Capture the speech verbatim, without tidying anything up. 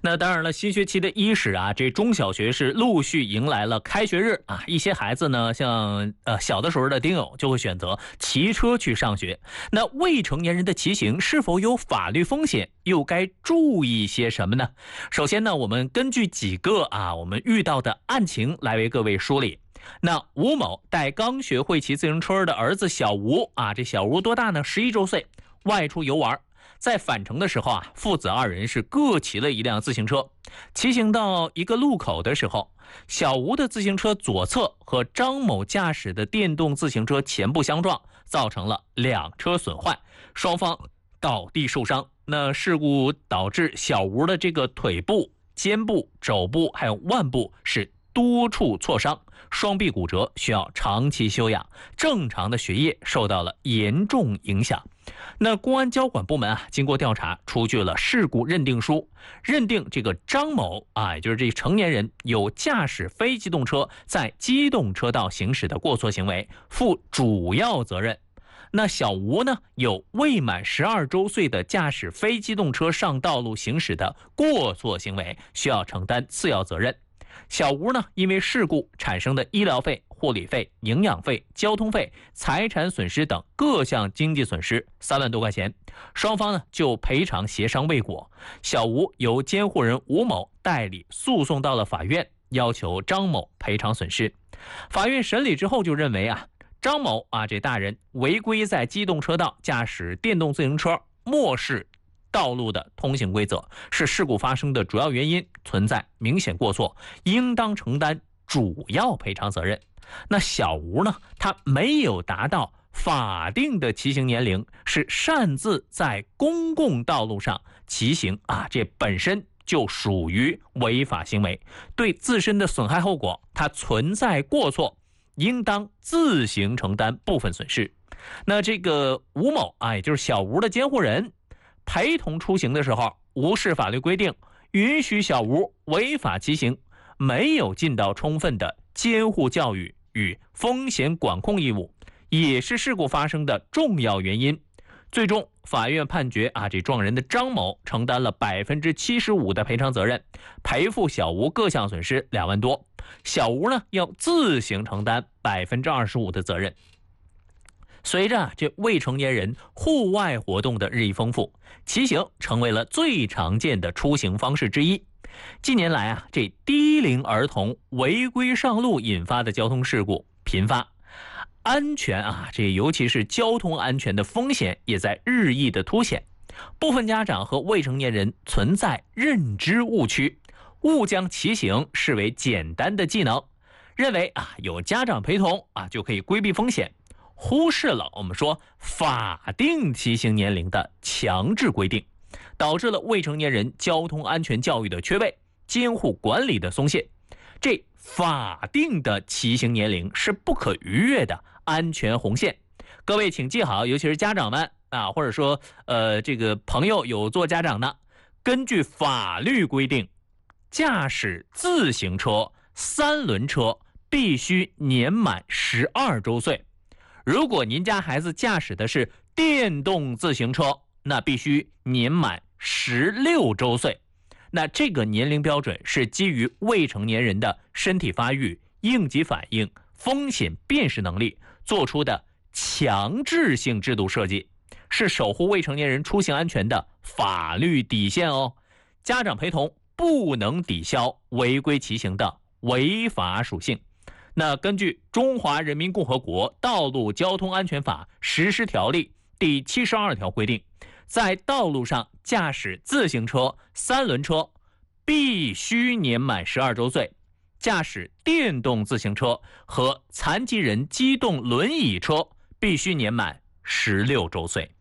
那当然了，新学期的伊始啊，这中小学是陆续迎来了开学日啊。一些孩子呢，像呃小的时候的丁友就会选择骑车去上学。那未成年人的骑行是否有法律风险，又该注意些什么呢？首先呢，我们根据几个啊我们遇到的案情来为各位梳理。那吴某带刚学会骑自行车的儿子小吴啊，这小吴多大呢？十一周岁，外出游玩。在返程的时候啊，父子二人是各骑了一辆自行车。骑行到一个路口的时候，小吴的自行车左侧和张某驾驶的电动自行车前部相撞，造成了两车损坏，双方倒地受伤。那事故导致小吴的这个腿部、肩部、肘部还有腕部是多处挫伤，双臂骨折，需要长期休养，正常的学业受到了严重影响。那公安交管部门啊，经过调查，出具了事故认定书，认定这个张某啊，也就是这成年人有驾驶非机动车在机动车道行驶的过错行为，负主要责任。那小吴呢，有未满十二周岁的驾驶非机动车上道路行驶的过错行为，需要承担次要责任。小吴呢，因为事故产生的医疗费、护理费、营养费、交通费、财产损失等各项经济损失三万多块钱，双方呢就赔偿协商未果。小吴由监护人吴某代理诉讼到了法院，要求张某赔偿损失。法院审理之后就认为啊，张某啊这大人违规在机动车道驾驶电动自行车，漠视道路的通行规则，是事故发生的主要原因，存在明显过错，应当承担主要赔偿责任。那小吴呢，他没有达到法定的骑行年龄，是擅自在公共道路上骑行啊，这本身就属于违法行为，对自身的损害后果，他存在过错，应当自行承担部分损失。那这个吴某啊，也就是小吴的监护人，陪同出行的时候无视法律规定，允许小吴违法骑行，没有尽到充分的监护教育与风险管控义务，也是事故发生的重要原因。最终法院判决啊，这撞人的张某承担了百分之七十五的赔偿责任，赔付小吴各项损失两万多，小吴呢要自行承担百分之二十五的责任。随着这未成年人户外活动的日益丰富，骑行成为了最常见的出行方式之一。近年来啊，这低龄儿童违规上路引发的交通事故频发，安全啊，这尤其是交通安全的风险也在日益的凸显。部分家长和未成年人存在认知误区，误将骑行视为简单的技能，认为啊有家长陪同啊就可以规避风险，忽视了我们说法定骑行年龄的强制规定，导致了未成年人交通安全教育的缺位，监护管理的松懈。这法定的骑行年龄是不可逾越的安全红线。各位请记好，尤其是家长们啊，或者说呃这个朋友有做家长的，根据法律规定，驾驶自行车、三轮车必须年满十二周岁。如果您家孩子驾驶的是电动自行车，那必须年满十六周岁。那这个年龄标准是基于未成年人的身体发育、应急反应、风险辨识能力做出的强制性制度设计，是守护未成年人出行安全的法律底线哦。家长陪同不能抵消违规骑行的违法属性。那根据《中华人民共和国道路交通安全法实施条例》第七十二条规定，在道路上驾驶自行车、三轮车必须年满十二周岁，驾驶电动自行车和残疾人机动轮椅车必须年满十六周岁。